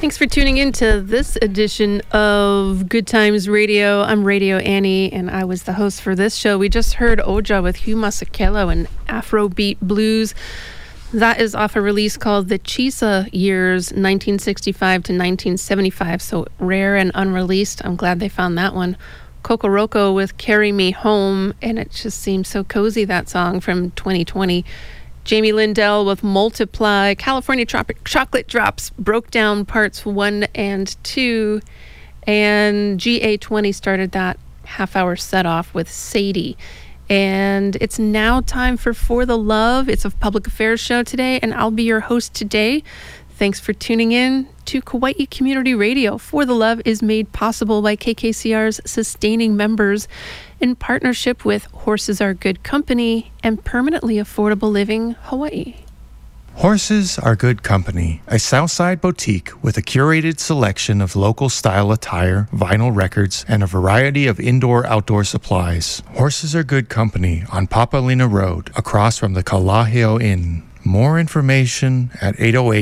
Thanks for tuning in to this edition of Good Times Radio. I'm Radio Annie, and I was the host for this show. We just heard Oja with Hugh Masekela and Afrobeat Blues. That is off a release called The Chisa Years, 1965 to 1975, so rare and unreleased. I'm glad they found that one. Kokoroko with Carry Me Home, and it just seems so cozy, that song from 2020. Jamie Lindell with Multiply. California Tropic Chocolate Drops broke down parts 1 and 2. And GA20 started that half-hour set off with Sadie. And it's now time For the Love. It's a public affairs show today, and I'll be your host today. Thanks for tuning in to Kauai Community Radio. For the Love is made possible by KKCR's sustaining members in partnership with Horses Are Good Company and Permanently Affordable Living Hawaii. Horses Are Good Company, a Southside boutique with a curated selection of local style attire, vinyl records, and a variety of indoor-outdoor supplies. Horses Are Good Company on Papalina Road, across from the Kalaheo Inn. More information at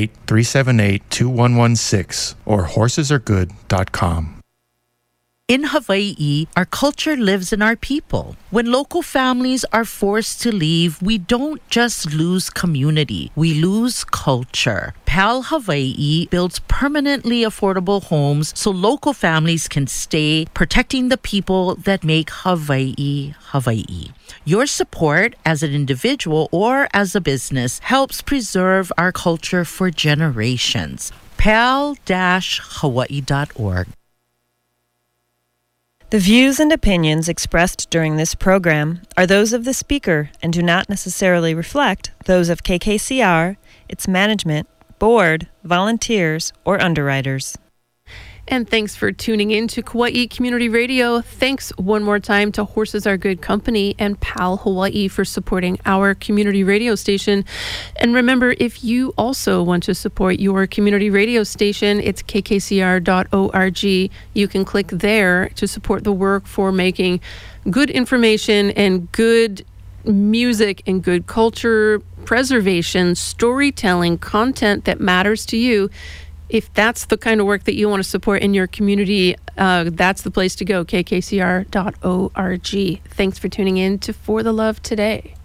808-378-2116 or horsesaregood.com. In Hawaii, our culture lives in our people. When local families are forced to leave, we don't just lose community, we lose culture. PAL Hawaii builds permanently affordable homes so local families can stay, protecting the people that make Hawaii, Hawaii. Your support as an individual or as a business helps preserve our culture for generations. PAL-Hawaii.org. The views and opinions expressed during this program are those of the speaker and do not necessarily reflect those of KKCR, its management, board, volunteers, or underwriters. And thanks for tuning in to Kauai Community Radio. Thanks one more time to Horses Are Good Company and PAL Hawaii for supporting our community radio station. And remember, if you also want to support your community radio station, it's kkcr.org. You can click there to support the work for making good information and good music and good culture preservation, storytelling, content that matters to you. If that's the kind of work that you want to support in your community, that's the place to go, kkcr.org. Thanks for tuning in to For the Love today.